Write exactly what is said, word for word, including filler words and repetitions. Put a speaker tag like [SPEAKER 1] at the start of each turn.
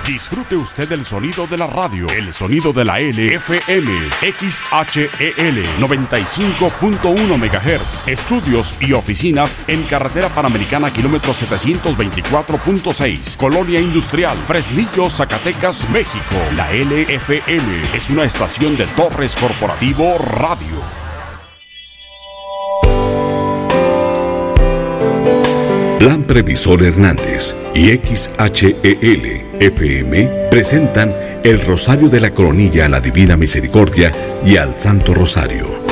[SPEAKER 1] Disfrute usted del sonido de la radio, el sonido de la L F M, X H E L noventa y cinco punto uno megahertz. Estudios y oficinas en Carretera Panamericana, kilómetro setecientos veinticuatro punto seis, Colonia Industrial, Fresnillo, Zacatecas, México. La L F M es una estación de Torres Corporativo Radio.
[SPEAKER 2] Plan Previsor Hernández y X H E L F M presentan El Rosario de la Coronilla a la Divina Misericordia y al Santo Rosario.